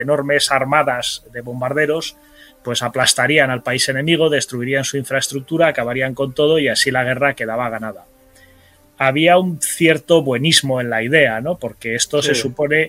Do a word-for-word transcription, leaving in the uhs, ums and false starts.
enormes armadas de bombarderos pues aplastarían al país enemigo, destruirían su infraestructura, acabarían con todo y así la guerra quedaba ganada. Había un cierto buenismo en la idea, ¿no? Porque esto sí. se supone